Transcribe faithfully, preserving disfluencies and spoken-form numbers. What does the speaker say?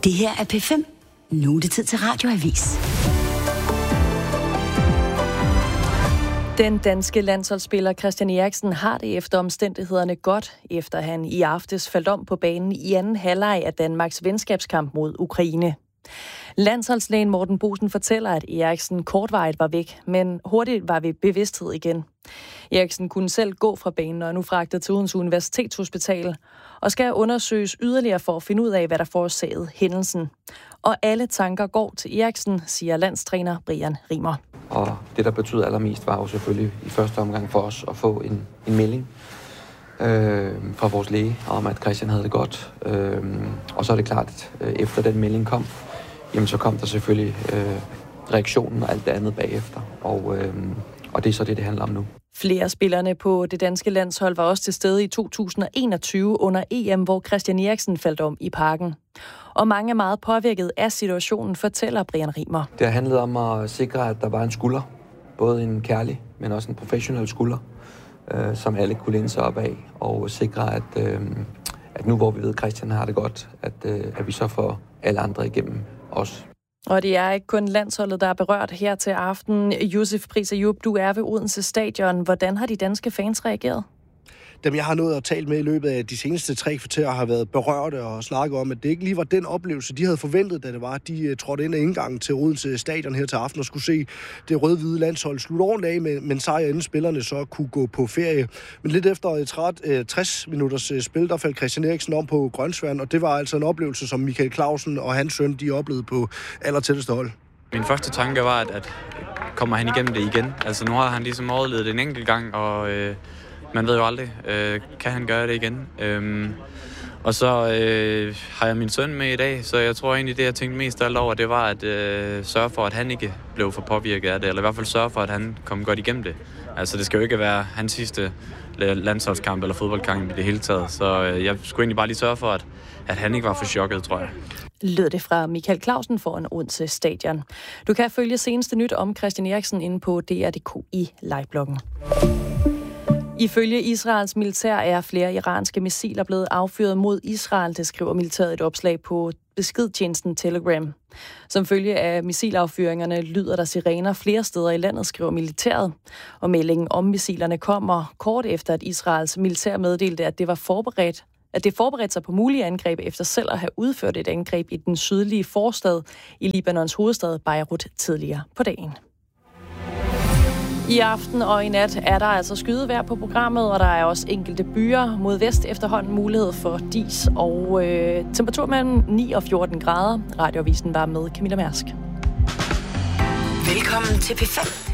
Det her er P fem. Nu er det tid til Radioavis. Den danske landsholdsspiller Christian Eriksen har det efter omstændighederne godt, efter han i aftes faldt om på banen i anden halvleg af Danmarks venskabskamp mod Ukraine. Landsholdslægen Morten Boesen fortæller, at Eriksen kortvarigt var væk, men hurtigt var ved bevidsthed igen. Eriksen kunne selv gå fra banen og er nu fragtet til Odense Universitetshospital og skal undersøges yderligere for at finde ud af, hvad der forårsagede hændelsen. Og alle tanker går til Eriksen, siger landstræner Brian Rimer. Og det, der betød allermest, var jo selvfølgelig i første omgang for os at få en, en melding øh, fra vores læge om, at Christian havde det godt. Øh, og så er det klart, at øh, efter den melding kom, jamen så kom der selvfølgelig øh, reaktionen og alt det andet bagefter. Og, øh, og det er så det, det handler om nu. Flere spillerne på det danske landshold var også til stede i to tusind og enogtyve under E M, hvor Christian Eriksen faldt om i parken. Og mange er meget påvirket af situationen, fortæller Brian Rimer. Det har handlet om at sikre, at der var en skulder. Både en kærlig, men også en professionel skulder, øh, som alle kunne læne sig op af. Og sikre, at, øh, at nu hvor vi ved, at Christian har det godt, at, øh, at vi så får alle andre igennem os. Og det er ikke kun landsholdet, der er berørt her til aften. Josef Pris Ayub, du er ved Odense Stadion. Hvordan har de danske fans reageret? Dem, jeg har nået at tale med i løbet af de seneste tre kvarterer, har været berørte og snakket om, at det ikke lige var den oplevelse, de havde forventet, da det var, de trådte ind ad indgangen til Odense Stadion her til aften og skulle se det rød-hvide landshold slutte ordentligt af, men, men sejr inden spillerne så kunne gå på ferie. Men lidt efter tres minutters spil, der faldt Christian Eriksen om på Grønsværen, og det var altså en oplevelse, som Michael Clausen og hans søn, de oplevede på allertætteste hold. Min første tanke var, at, at kommer han igennem det igen? Altså nu har han ligesom overlevet det en enkelt gang, og øh, man ved jo aldrig, øh, kan han gøre det igen? Øhm, og så øh, har jeg min søn med i dag, så jeg tror egentlig, det jeg tænkte mest alt over, det var at øh, sørge for, at han ikke blev for påvirket af det, eller i hvert fald sørge for, at han kom godt igennem det. Altså det skal jo ikke være hans sidste landsholdskamp eller fodboldkamp i det hele taget, så øh, jeg skulle egentlig bare lige sørge for, at, at han ikke var for chokket, tror jeg. Lød det fra Michael Clausen foran Odense Stadion. Du kan følge seneste nyt om Christian Eriksen inde på D R punktum d k i livebloggen. Ifølge Israels militær er flere iranske missiler blevet affyret mod Israel, det skriver militæret et opslag på beskedtjenesten Telegram. Som følge af missilaffyringerne lyder der sirener flere steder i landet, skriver militæret. Og meldingen om missilerne kommer kort efter, at Israels militær meddelte, at det var forberedt at det forberedte sig på mulige angreb efter selv at have udført et angreb i den sydlige forstad i Libanons hovedstad Beirut tidligere på dagen. I aften og i nat er der altså skydevejr på programmet, og der er også enkelte byer mod vest efterhånden mulighed for dis og øh, temperatur mellem ni og fjorten grader. Radioavisen var med Camilla Mærsk. Velkommen til P fem.